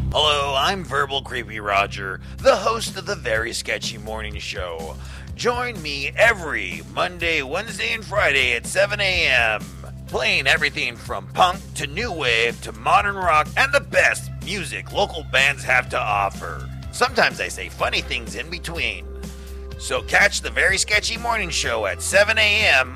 Hello, I'm Verbal Creepy Roger, the host of the Very Sketchy Morning Show. Join me every Monday, Wednesday, and Friday at 7 a.m., playing everything from punk to new wave to modern rock and the best music local bands have to offer. Sometimes I say funny things in between. So catch the Very Sketchy Morning Show at 7 a.m.